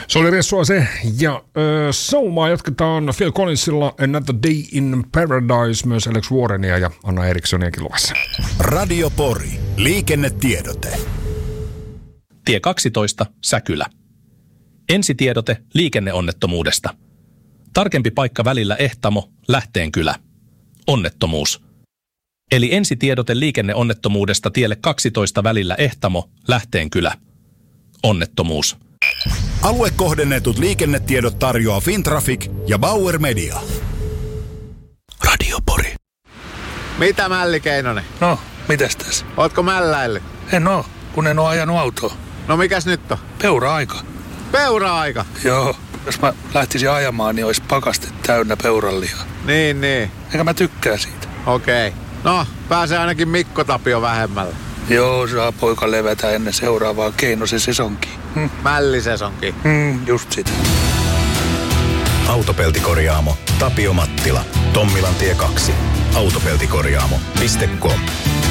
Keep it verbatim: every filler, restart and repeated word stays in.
Se oli Ressua se, ja äh, saumaa jatketaan Phil Collinsilla Another Day in Paradise, myös Alex Warrenia ja Anna Erikssoniakin luvassa. Radio Pori, liikennetiedote. Tie kaksitoista, Säkylä. Ensitiedote liikenneonnettomuudesta. Tarkempi paikka välillä Ehtamo, Lähteenkylä. Onnettomuus. Eli ensitiedote liikenneonnettomuudesta tielle kaksitoista välillä Ehtamo, Lähteenkylä. Onnettomuus. Aluekohdennetut liikennetiedot tarjoaa Fintraffic ja Bauer Media. Radio Pori. Mitä Mälli Keinonen? No, mitäs tässä? Ootko mälläillyt? En oo, kun en oo ajanut autoa. No mikäs nyt on? Peura-aika. Peura-aika? Joo, jos mä lähtisin ajamaan, niin olisi pakaste täynnä peurallihaa. Niin, niin. Eikä mä tykkää siitä. Okei. Okay. No, pääsee ainakin Mikko Tapio vähemmällä. Joo, saa poika levätä ennen seuraavaa Keinosen sesonkiin. Hm. Mällisesonkiin. Mm, just sitä. Autopeltikorjaamo Tapio Mattila. Tommilantie kaksi. Autopeltikorjaamo piste com.